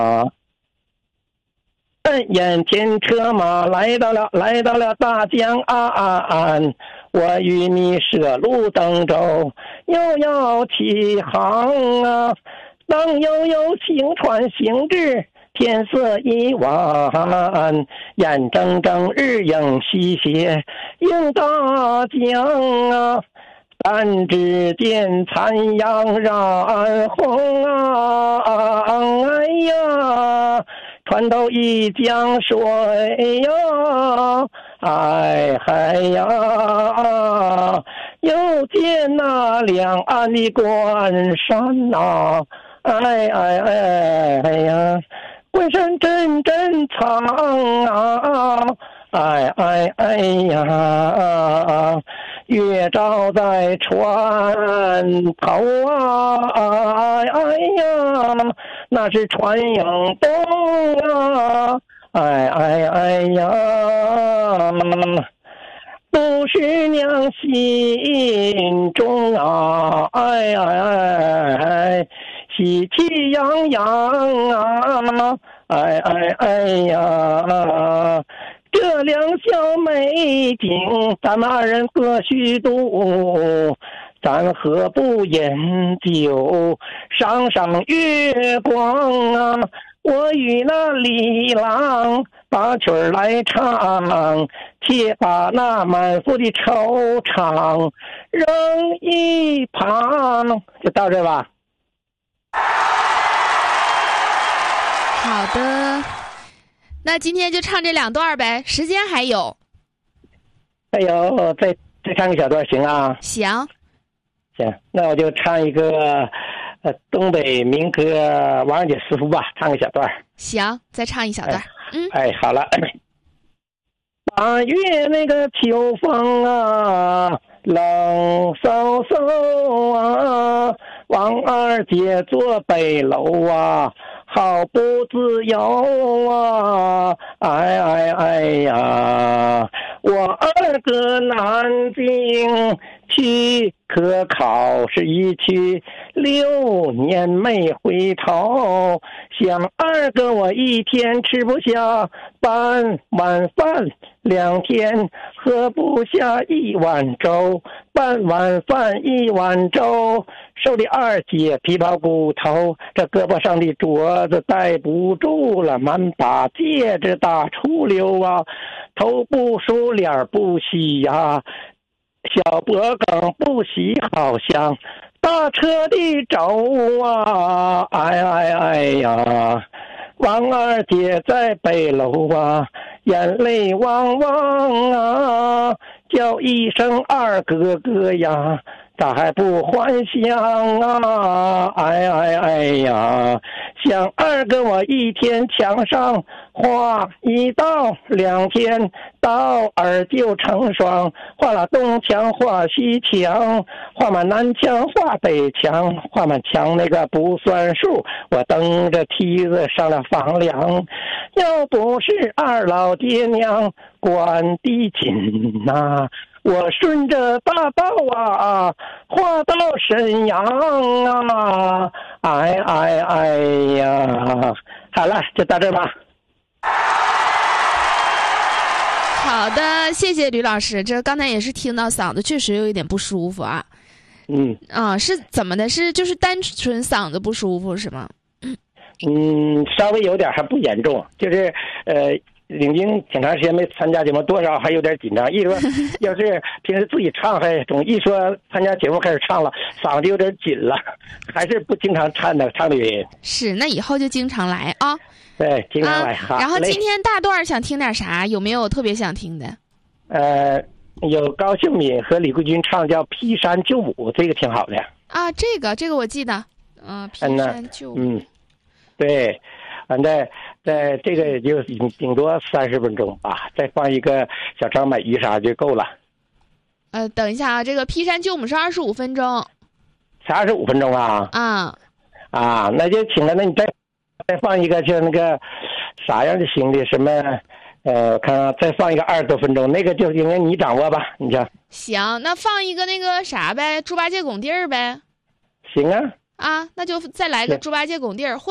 眼前车马来到了大江岸，我与你涉路登舟，又要起航啊！当悠悠行船行至天色已晚，眼睁睁日影西斜映大江啊！但只见残阳染红啊！哎呀，船头一江水呀，哎嗨呀，又见那两岸的关山呐，哎哎哎哎呀，关山阵阵长啊，哎哎哎呀，月照在船头啊，哎哎呀，那是船影动啊，哎哎哎呀，不是娘心中啊，哎哎哎，喜气洋洋啊，哎哎哎呀，这两小美景，咱们二人各虚度，咱何不饮酒，赏赏月光啊？我与那李郎把曲儿来唱，且把那满腹的惆怅扔一旁。就到这吧。 好的，那今天就唱这2段呗，时间还有。 还有再唱个小段行啊？ 行， 行，那我就唱一个东北民歌王姐师傅吧，唱个小段。 行，再唱一小段。 好了。8月那个秋风啊，冷飕飕啊，王二姐坐北楼啊，好不自由啊，哎哎哎呀，我二哥南京去科考试一去6年没回头，想二哥我一天吃不下半碗饭，2天喝不下1碗粥，半碗饭1碗粥，手里二姐皮包骨头，这胳膊上的镯子戴不住了，满把戒指打出溜啊，头不梳脸不洗呀，小脖梗不洗好像大车的轴啊，哎哎哎呀，王二姐在北楼啊，眼泪汪汪啊，叫一声二哥哥呀，咋还不还乡啊，哎哎哎呀，想二哥我一天墙上画1道2天到耳就成双，画了东墙画西墙，画满南墙画北墙，画满墙那个不算数，我蹬着梯子上了房梁，要不是二老爹娘管得紧呐，我顺着大道啊画到沈阳啊，哎哎哎呀，好了，就到这吧。 好的，谢谢吕老师。这刚才也是听到嗓子确实有一点不舒服啊。是怎么的？是就是单纯嗓子不舒服是吗？ 稍微有点，还不严重，就是领军挺长时间没参加节目，多少还有点紧张。一说要是平时自己唱还总，一说参加节目开始唱了，嗓子有点紧了，还是不经常唱的原因。 是，那以后就经常来啊。 对，经常来。 然后今天大段想听点啥？有没有特别想听的？ 有高秀敏和李桂君唱叫《劈山救母》，这个挺好的啊。这个我记得。劈山救母。 对，在这个也就顶多30分钟吧，再放一个小张买鱼啥就够了。 等一下啊，这个劈山救母是25分钟。 才25分钟啊？那就请了，那你再放一个就那个啥样的行李什么看看再放一个20多分钟，那个就应该你掌握吧，你瞧。 行，那放一个那个啥呗，猪八戒拱地儿呗。 行啊。 那就再来个猪八戒拱地儿。